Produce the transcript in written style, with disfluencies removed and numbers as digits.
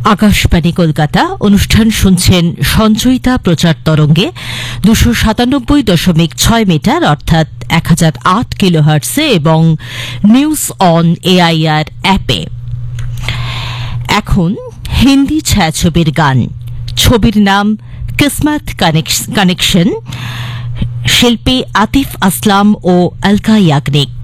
আকাশবাণী কলকাতা অনুষ্ঠান শুনছেন সঞ্চয়িতা প্রচার তরঙ্গে 297.6 মিটার অর্থাৎ 1008 কিলোহার্টজে এবং নিউজ অন এআইআর অ্যাপে। এখন হিন্দি ছায়াছবির গান। ছবির নাম কিসমত কানেকশন, শিল্পী আতিফ আসলাম ও অলকা ইয়াগনিক।